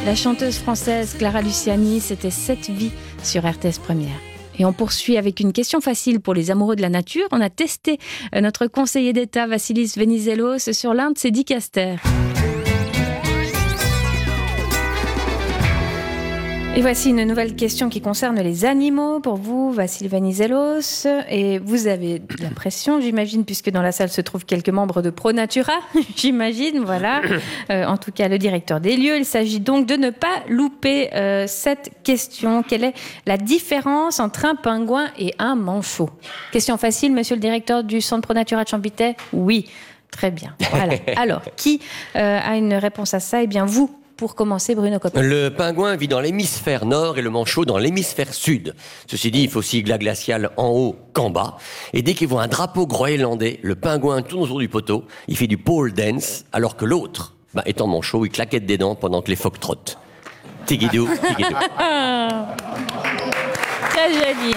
La chanteuse française Clara Luciani, c'était 7 vies sur RTS Première. Et on poursuit avec une question facile pour les amoureux de la nature. On a testé notre conseiller d'État Vassilis Venizelos sur l'un de ses 10 casters. Et voici une nouvelle question qui concerne les animaux pour vous, Vassilis Venizelos. Et vous avez de la pression, j'imagine, puisque dans la salle se trouvent quelques membres de ProNatura, j'imagine, voilà. En tout cas, le directeur des lieux. Il s'agit donc de ne pas louper cette question. Quelle est la différence entre un pingouin et un manchot ? Question facile, monsieur le directeur du centre ProNatura de Champitay ? Oui, très bien. Voilà. Alors, qui a une réponse à ça ? Eh bien, vous. Pour commencer, Bruno Coppens. Le pingouin vit dans l'hémisphère nord et le manchot dans l'hémisphère sud. Ceci dit, il faut sigla glacial en haut qu'en bas. Et dès qu'il voit un drapeau groenlandais, le pingouin tourne autour du poteau, il fait du pole dance, alors que l'autre, étant manchot, il claquette des dents pendant que les phoques trottent. Tigidou, tigidou. Très joli.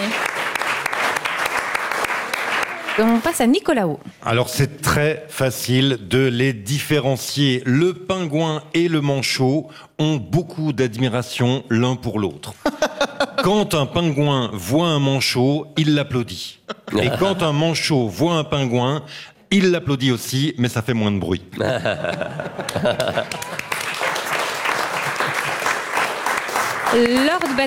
On passe à Nicolas Haut. Alors c'est très facile de les différencier. Le pingouin et le manchot ont beaucoup d'admiration l'un pour l'autre. Quand un pingouin voit un manchot, il l'applaudit. Et quand un manchot voit un pingouin, il l'applaudit aussi, mais ça fait moins de bruit. Lord